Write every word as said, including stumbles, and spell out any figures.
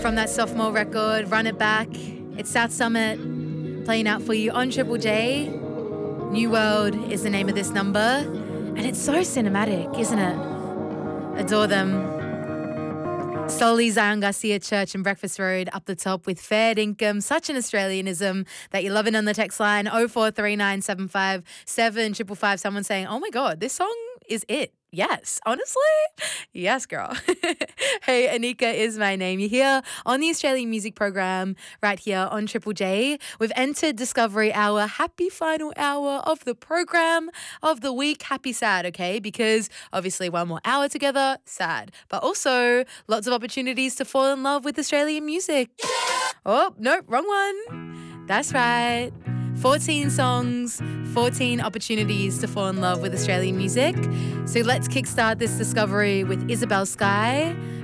from that sophomore record, Run It Back. It's South Summit playing out for you on Triple J. New World is the name of this number. And it's so cinematic, isn't it? Adore them. Solly Zion Garcia Church and Breakfast Road up the top with Fair Dinkum. Such an Australianism that you're loving on the text line oh four three nine seven five seven five five. Someone saying, oh my God, this song is it. Yes, honestly, yes, girl. Hey, Anika is my name. You're here on the Australian Music Program right here on Triple J. We've entered Discovery Hour. Happy final hour of the program of the week. Happy, sad, okay? Because obviously one more hour together, sad. But also lots of opportunities to fall in love with Australian music. Oh, nope, wrong one. That's right. fourteen songs, fourteen opportunities to fall in love with Australian music. So let's kickstart this discovery with Isabel Skye